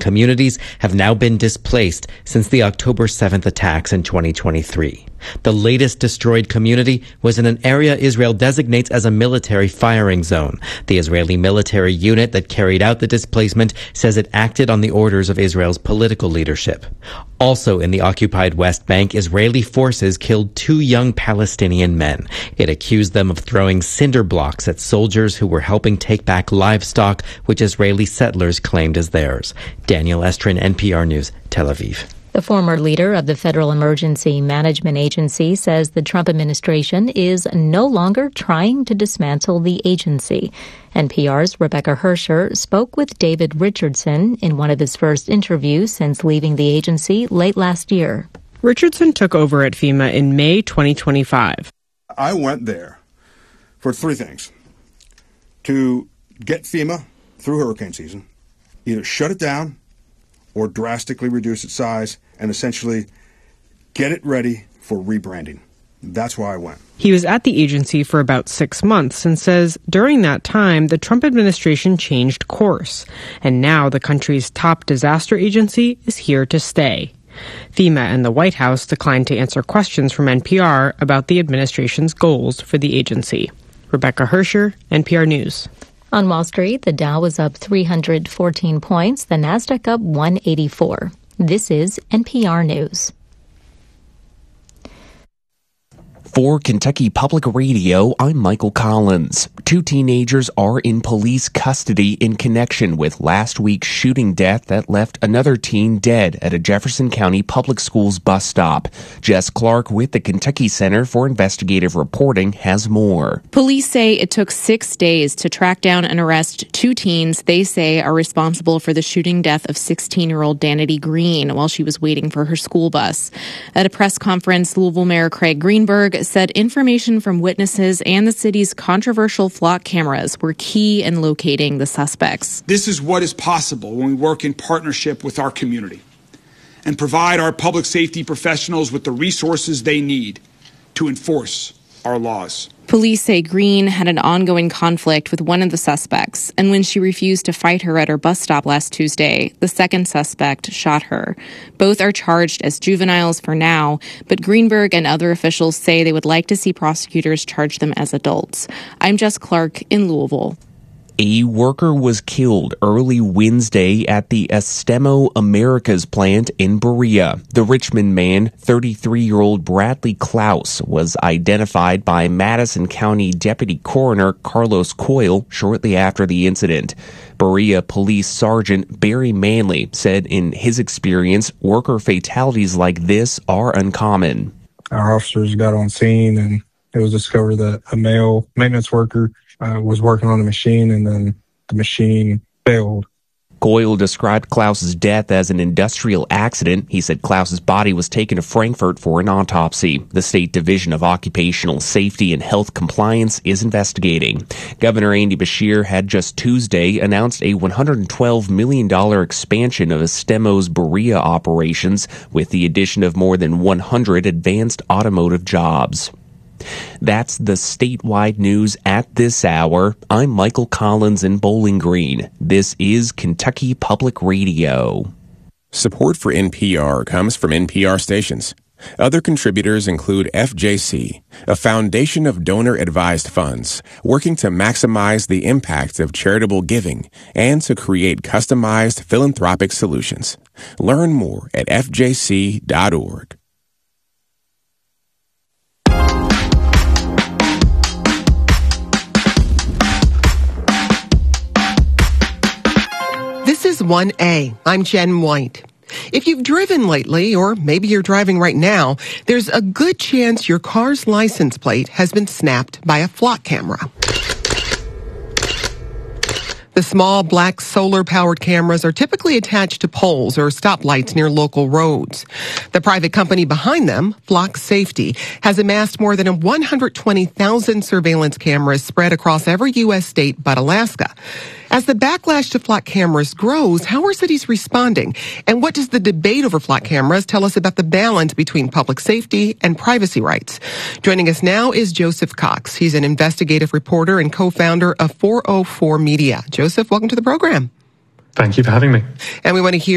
communities have now been displaced since the October 7th attacks in 2023. The latest destroyed community was in an area Israel designates as a military firing zone. The Israeli military unit that carried out the displacement says it acted on the orders of Israel's political leadership. Also in the occupied West Bank, Israeli forces killed 2 young Palestinian men. It accused them of throwing cinder blocks at soldiers who were helping take back livestock, which Israeli settlers claimed as theirs. Daniel Estrin, NPR News, Tel Aviv. The former leader of the Federal Emergency Management Agency says the Trump administration is no longer trying to dismantle the agency. NPR's Rebecca Hersher spoke with David Richardson in one of his first interviews since leaving the agency late last year. Richardson took over at FEMA in May 2025. I went there for 3 things. To get FEMA through hurricane season, either shut it down or drastically reduce its size and essentially get it ready for rebranding. That's why I went. He was at the agency for about 6 months and says during that time, the Trump administration changed course. And now the country's top disaster agency is here to stay. FEMA and the White House declined to answer questions from NPR about the administration's goals for the agency. Rebecca Hersher, NPR News. On Wall Street, the Dow was up 314 points, the Nasdaq up 184. This is NPR News. For Kentucky Public Radio, I'm Michael Collins. 2 teenagers are in police custody in connection with last week's shooting death that left another teen dead at a Jefferson County Public Schools bus stop. Jess Clark with the Kentucky Center for Investigative Reporting has more. Police say it took 6 days to track down and arrest 2 teens they say are responsible for the shooting death of 16-year-old Danity Green while she was waiting for her school bus. At a press conference, Louisville Mayor Craig Greenberg said information from witnesses and the city's controversial flock cameras were key in locating the suspects. This is what is possible when we work in partnership with our community and provide our public safety professionals with the resources they need to enforce our laws. Police say Green had an ongoing conflict with one of the suspects, and when she refused to fight her at her bus stop last Tuesday, the second suspect shot her. Both are charged as juveniles for now, but Greenberg and other officials say they would like to see prosecutors charge them as adults. I'm Jess Clark in Louisville. A worker was killed early Wednesday at the Estemo Americas plant in Berea. The Richmond man, 33-year-old Bradley Klaus, was identified by Madison County Deputy Coroner Carlos Coyle shortly after the incident. Berea Police Sergeant Barry Manley said in his experience, worker fatalities like this are uncommon. Our officers got on scene and it was discovered that a male maintenance worker was working on the machine, and then the machine failed. Coyle described Klaus's death as an industrial accident. He said Klaus's body was taken to Frankfurt for an autopsy. The State Division of Occupational Safety and Health Compliance is investigating. Governor Andy Beshear had just Tuesday announced a $112 million expansion of Estemo's Berea operations with the addition of more than 100 advanced automotive jobs. That's the statewide news at this hour. I'm Michael Collins in Bowling Green. This is Kentucky Public Radio. Support for NPR comes from NPR stations. Other contributors include FJC, a foundation of donor-advised funds working to maximize the impact of charitable giving and to create customized philanthropic solutions. Learn more at fjc.org. This is 1A. I'm Jen White. If you've driven lately, or maybe you're driving right now, there's a good chance your car's license plate has been snapped by a flock camera. The small black solar-powered cameras are typically attached to poles or stoplights near local roads. The private company behind them, Flock Safety, has amassed more than 120,000 surveillance cameras spread across every U.S. state but Alaska. As the backlash to flock cameras grows, how are cities responding? And what does the debate over flock cameras tell us about the balance between public safety and privacy rights? Joining us now is Joseph Cox. He's an investigative reporter and co-founder of 404 Media. Joseph, welcome to the program. Thank you for having me. And we want to hear